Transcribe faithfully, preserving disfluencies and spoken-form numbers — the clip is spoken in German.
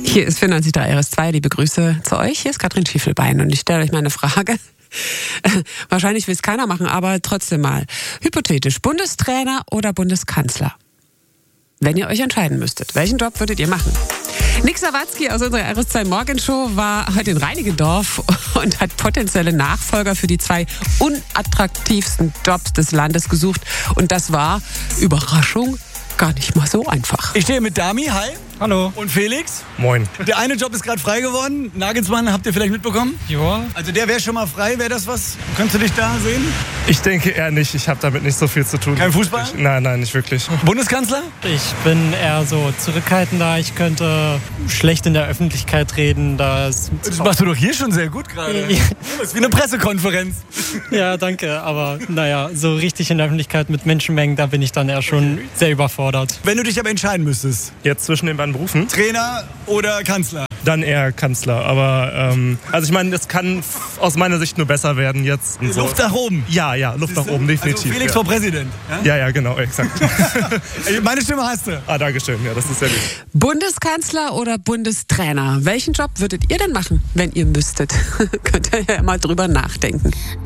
Hier ist vierundneunzig Komma drei R S zwei. Liebe Grüße zu euch. Hier ist Katrin Schiefelbein und ich stelle euch mal eine Frage. Wahrscheinlich will es keiner machen, aber trotzdem mal. Hypothetisch, Bundestrainer oder Bundeskanzler? Wenn ihr euch entscheiden müsstet, welchen Job würdet ihr machen? Nick Sawatzki aus unserer R S zwei Morgenshow war heute in Reinickendorf und hat potenzielle Nachfolger für die zwei unattraktivsten Jobs des Landes gesucht. Und das war, Überraschung, gar nicht mal so einfach. Ich stehe mit Dami, hi. Hallo. Und Felix. Moin. Der eine Job ist gerade frei geworden. Nagelsmann, habt ihr vielleicht mitbekommen? Ja. Also der wäre schon mal frei, wäre das was? Könntest du dich da sehen? Ich denke eher nicht. Ich habe damit nicht so viel zu tun. Kein Fußball? Ich, nein, nein, nicht wirklich. Bundeskanzler? Ich bin eher so zurückhaltender. Ich könnte schlecht in der Öffentlichkeit reden. Da ist Das machst du doch hier schon sehr gut gerade. Ja. Das ist wie eine Pressekonferenz. Ja, danke. Aber naja, so richtig in der Öffentlichkeit mit Menschenmengen, da bin ich dann eher schon sehr überfordert. Wenn du dich aber entscheiden müsstest, Jetzt zwischen den beiden Berufen? Trainer oder Kanzler? Dann eher Kanzler. Aber, ähm, also ich meine, das kann f- aus meiner Sicht nur besser werden jetzt. Und so. Luft nach oben. Ja, ja, Luft nach oben, definitiv. Also Felix ja. vor Präsident. Ja? ja, ja, genau, exakt. Meine Stimme hast du. Ah, dankeschön. Ja, das ist sehr gut. Bundeskanzler oder Bundestrainer? Welchen Job würdet ihr denn machen, wenn ihr müsstet? Könnt ihr ja mal drüber nachdenken.